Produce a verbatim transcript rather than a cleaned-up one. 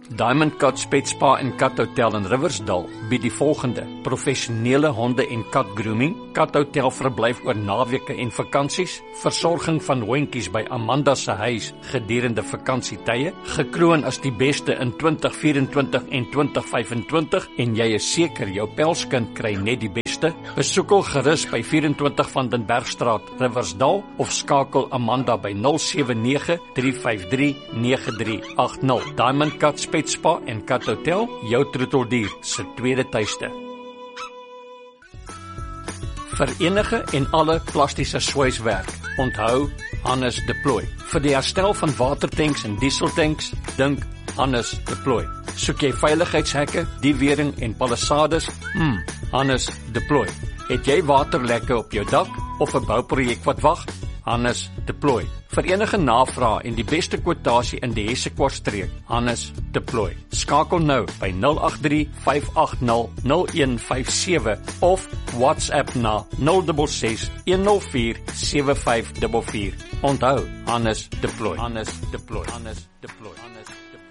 Diamond Cut Pet Spa en Kat Hotel in Riversdal bied die volgende: professionele honde en kat grooming, Kat Hotel verblyf oor naweke en vakansies, versorging van hondjies by Amanda se huis gedurende vakansietye, gekroon as die beste in twintig vyf-en-twintig en twintig vyf-en-twintig en jy is seker jou pelskind kry net die beste. Besoek hul gerus by vyf en twintig van den Bergstraat, Riversdal of skakel Amanda by nul sewe nege drie vyf drie nege drie agt nul. Diamond Cut Pet Spa en Kat Hotel, jou troeteldier se tweede tuiste. Vir enige en alle plastiese swyswerk, onthou Hannes Deploy. Vir die herstel van watertanks en dieseltanks, dink Hannes Deploy. Soek jy veiligheidshekke, diewering en palissades? Hmm, Hannes Deploy. Het jy waterlekke op jou dak of 'n bouprojek wat wag? Hannes Deploy. Vir enige navrae en die beste kwotasie in die Hessequartstreek, Hannes Deploy. Skakel nou by nul agt drie vyf agt nul nul een vyf sewe of WhatsApp na nul ses ses een nul vier sewe vyf vier vier. Onthou, Hannes Deploy. Hannes Deploy. Hannes Deploy. Hannes Deploy.